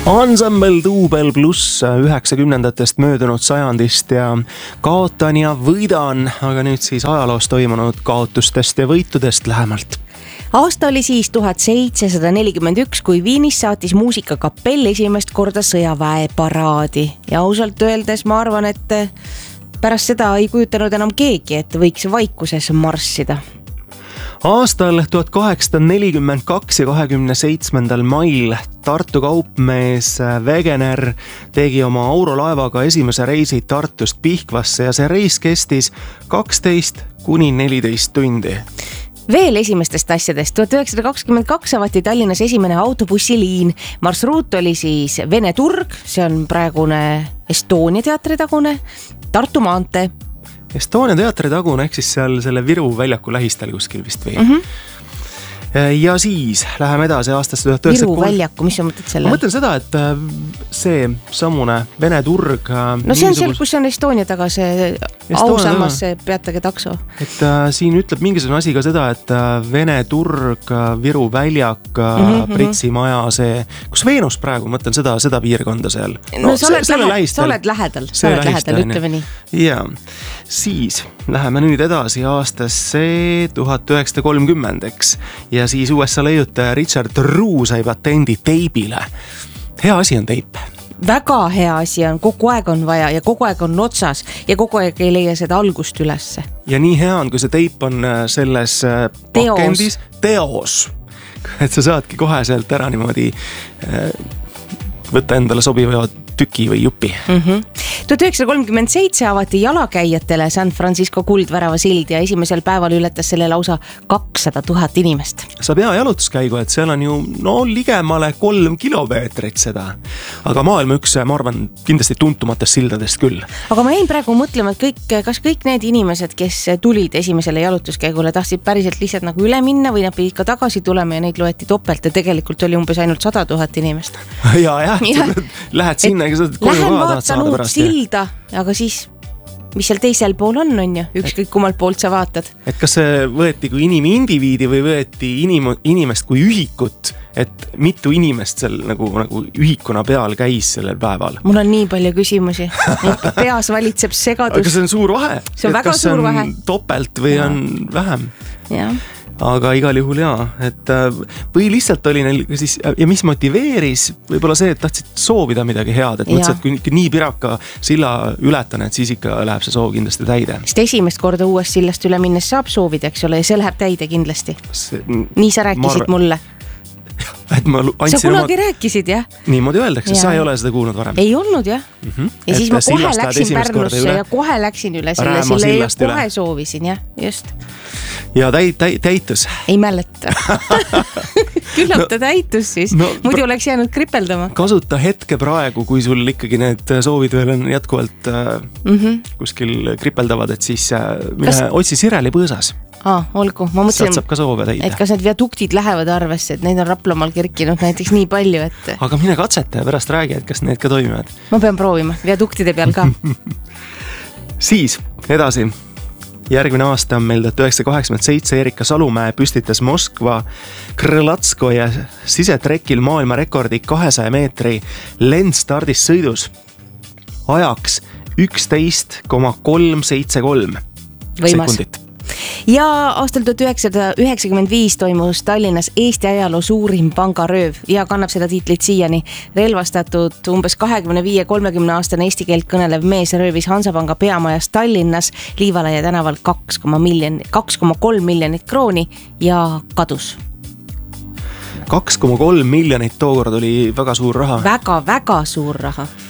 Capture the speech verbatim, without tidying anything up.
Ansambel Duubel pluss üheksakümnendatest möödunud sajandist ja kaotan ja võidan, aga nüüd siis ajaloos toimunud kaotustest ja võitudest lähemalt. Aasta oli siis tuhat seitsesada nelikümmend üks, kui Viinis saatis muusikakapell esimest korda sõjaväeparaadi. Ja ausalt öeldes ma arvan, et pärast seda ei kujutanud enam keegi, et võiks vaikuses marssida. Aastal tuhat kaheksasada nelikümmend kaks ja kahekümne seitsmendal mail Tartu kaupmees Wegener tegi oma aurolaevaga esimese reisi Tartust Pihkvasse ja see reis kestis kaksteist kuni neliteist tundi. Veel esimestest asjadest. tuhat üheksasada kakskümmend kaks avati Tallinnas esimene autobussiliin. Marsruut oli siis Vene turg, see on praegune Estonia teatri tagune, Tartu maantee. Estonia teatri tagune ehk siis seal selle Viru väljaku lähistel kuskil vist või. Mm-hmm. Ja siis läheme edasi aastasse tuhat üheksasada Viru väljaku, mis sa mõtled selle? Ma mõtlen seda, et see sammune Vene turg... No see on seal, kus on Estonia taga see ausammas see peatage takso. Et äh, siin ütleb mingisugune asi ka seda, et äh, Vene turg, Viru väljak, mm-hmm. Pritsi maja, see, kus Veenus praegu, mõtlen seda, seda piirkonda seal. No, no sa, oled see, lähe, sa oled lähedal, sa oled lähedal, ütleme nii. Ja, siis läheme nüüd edasi aastasse tuhat üheksasada kolmkümmend, eks, ja siis U S A leiutaja Richard Roux sai patendi teibile. Hea asi on teip. Väga hea asi on, kogu aeg on vaja ja kogu aeg on otsas ja kogu aeg ei leia seda algust ülesse. Ja nii hea on, kui see teip on selles pakendis teos, et sa saadki kohe sealt ära niimoodi võtta endale sobiva tüki või jupi. Mm-hmm. tuhat üheksasada kolmkümmend seitse avati jalakäijatele San Francisco kuldvärava sild ja esimesel päeval ületas selle lausa kakssada tuhat inimest. Sa pea jalutuskäigu, et seal on ju no ligemale kolm kilomeetrit seda. Aga maailma üks, ma arvan, kindlasti tuntumatest sildadest küll. Aga ma jäin praegu mõtlema, et kõik, kas kõik need inimesed, kes tulid esimesele jalutuskäigule, tahtsid päriselt lihtsalt nagu üle minna või nad pidid ka tagasi tulema ja neid loeti topelt ja tegelikult oli umbes ainult sada tuhat inimest. Ja, jah, ja. Lähed sinna lähen vaatan uut silda, aga siis mis seal teisel pool on, on ju, ükskõik kummalt poolt sa vaatad. Et kas see võeti kui inimi indiviidi või võeti inim, inimest kui ühikut, et mitu inimest seal nagu, nagu ühikuna peal käis sellel päeval? Mul on nii palju küsimusi. Peas valitseb segadus. Aga see on suur vahe. See on et väga kas suur on vahe. Topelt või ja. On vähem? Jah. Aga igal juhul jaa, et või lihtsalt oli neil siis, ja mis motiveeris, võibolla see, et tahtsid soovida midagi head, et mõtlesid, et kui nii piraka silla ületan, et siis ikka läheb see soov kindlasti täide. Sest esimest korda uuest sillast üle minnes saab soovida, eks ole, ja see läheb täide kindlasti. See, nii sa rääkisid mar... mulle. Et ma sa kunagi oma... rääkisid, jah? Niimoodi öeldakse, sa ei ole seda kuulnud varem. Ei olnud, jah. Mm-hmm. Ja et siis ma kohe läksin Pärnusse ja kohe läksin üle selle sille ja kohe üle. Soovisin, jah, just. Ja täit, täit, täitus. Ei mäleta. Küllap ta no, täitus siis. No, muidu oleks jäänud kripeldama. Kasuta hetke praegu, kui sul ikkagi need soovid veel on jätkuvalt mm-hmm. kuskil kripeldavad, et siis mine Kas... otsi Sireli põõsas. Aa, olgu. Ma mõtlesin, saab ka soove täida. Et kas need viaduktid lähevad arvesse, et neid on Raplamaal kerkinud näiteks nii palju, et... Aga mine katseta ja pärast räägi, et kas need ka toimivad. Ma pean proovima, viaduktide peal ka. Siis, edasi. Järgmine aasta on meil tuhat üheksasada kaheksakümmend seitse Erika Salumäe püstitas Moskva Krõlatskoje sisetrekil maailma rekordi kahesaja meetri lendstardis sõidus. Ajaks üksteist koma kolm seitse kolm sekundit. Ja aastal tuhat üheksasada üheksakümmend viis toimus Tallinnas Eesti ajaloo suurim pangarööv ja kannab seda tiitlit siiani. Relvastatud umbes kahekümne viie kolmekümne aastane eesti keelt kõnelev mees röövis Hansapanga peamajas Tallinnas Liivalaia tänaval kaks koma kolm miljonit krooni ja kadus. kaks koma kolm miljonit tookord oli väga suur raha. Väga, väga suur raha.